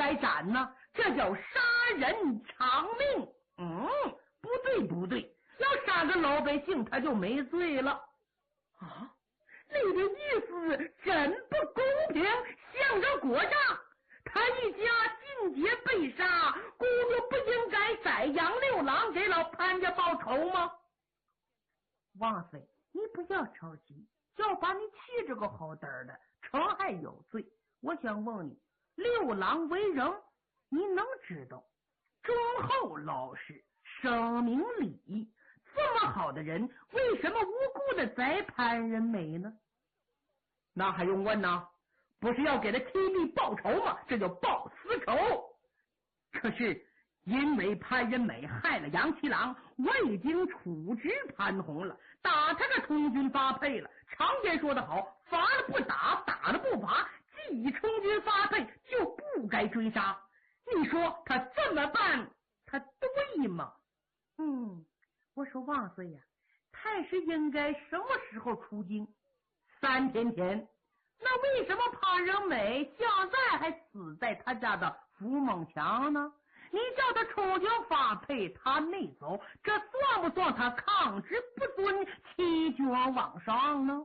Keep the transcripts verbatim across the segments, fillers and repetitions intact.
该斩呢？这叫杀人偿命。嗯，不对不对，要杀个老百姓他就没罪了啊！你的意思真不公平，像个国丈，他一家尽皆被杀，姑娘不应该宰杨六郎给老潘家报仇吗？ 王妃，你不要着急，要把你气这个好歹的，成还有罪。我想问你，六郎为人，你能知道忠厚老实、生明礼义，这么好的人，为什么无辜的宰潘仁美呢？ 那还用问呢？不是要给他七弟报仇吗？这叫报私仇。可是因为潘仁美害了杨七郎，我已经处置潘洪了，打他个充军发配了。常言说得好，罚了不打，打了不罚，既已充军发配，就不该追杀。你说他这么办，他对吗？ 嗯，我说王妃呀，太师应该什么时候出京？ 三天前。 那为什么潘仁美现在还死在他家的福梦墙呢？你叫他充军发配，他没走，这算不算他抗旨不遵，欺君罔上呢？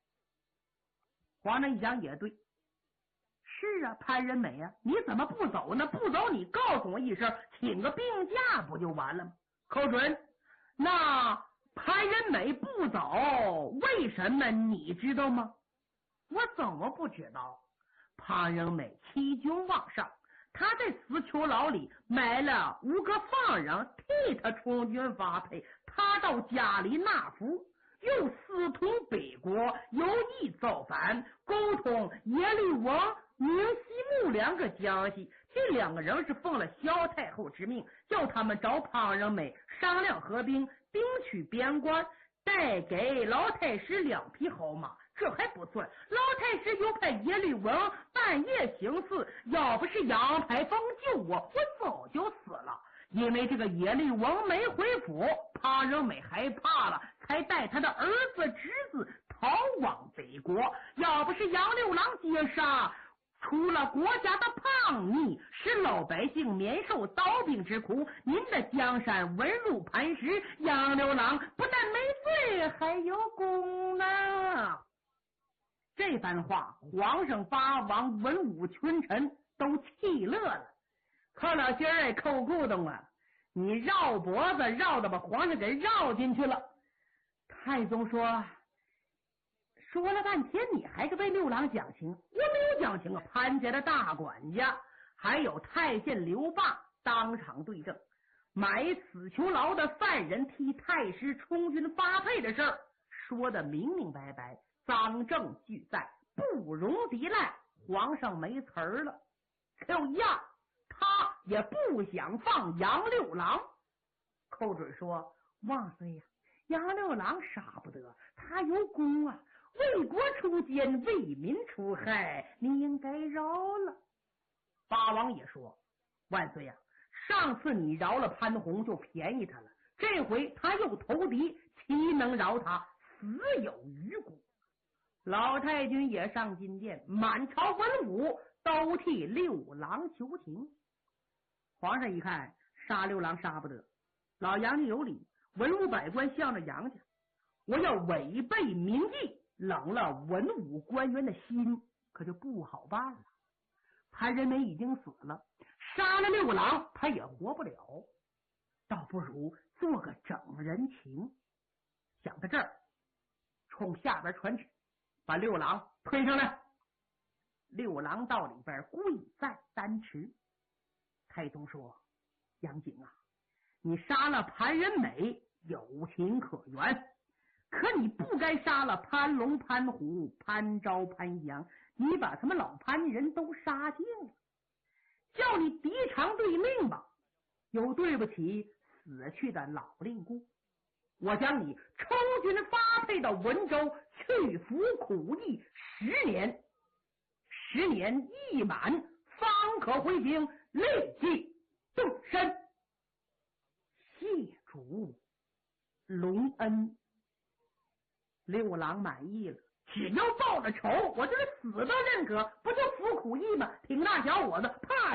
皇上一讲也对，是啊，潘仁美啊，你怎么不走呢？不走你告诉我一声，请个病假不就完了吗？寇准，那潘仁美不走，为什么你知道吗？ 我怎么不知道？ 潘仁美欺君罔上，他在死囚牢里买了五个犯人替他充军发配，他到家里纳福，又私通北国，有意造反，沟通耶律王、明西木两个江西，这两个人是奉了萧太后之命，叫他们找潘仁美商量合兵，兵去边关，带给老太师两匹好马。这还不算，老太师又派耶律王半夜行刺，要不是杨排风救我，我早就死了。因为这个耶律王没回府，潘仁美害怕了，才带他的儿子侄子逃往北国。要不是杨六郎接杀，除了国家的叛逆，使老百姓免受刀兵之苦，您的江山稳如磐石，杨六郎不但没罪，还有功呢。这番话，皇上、八王、文武群臣都气乐了。寇老心儿，寇咕咚啊！你绕脖子绕的把皇上给绕进去了。太宗说：“说了半天，你还是为六郎讲情。我没有讲情啊！潘家的大管家还有太监刘霸当场对证，买死囚牢的犯人替太师充军发配的事儿，说的明明白白。”赃证俱在，不容抵赖，皇上没词儿了。可有呀，他也不想放杨六郎。寇准说：“ 王妃呀，杨六郎杀不得，他有功啊，为国出奸，为民除害，你应该饶了。” 八王也说：“万岁呀，上次你饶了潘洪就便宜他了，这回他又投敌，岂能饶他？死有余辜。”老太君也上金殿，满朝文武都替六郎求情。皇上一看，杀六郎杀不得，老杨家有理，文武百官向着杨家，我要违背民意，冷了文武官员的心，可就不好办了。潘仁美已经死了，杀了六郎他也活不了，倒不如做个整人情。想到这儿，冲下边传旨，把六郎推上来。六郎到里边跪在丹池。太宗说：“杨景啊，你杀了潘仁美有情可原，可你不该杀了潘龙、潘虎、潘昭、潘阳，你把他们老潘人都杀尽了，叫你敌偿对命吧，有对不起死去的老令姑。我将你充军发配到文州去服苦役十年，十年役满方可回京，立即动身。谢主隆恩。”六郎满意了，只要报了仇，我就是死都认可，不就服苦役吗？挺大小伙子，怕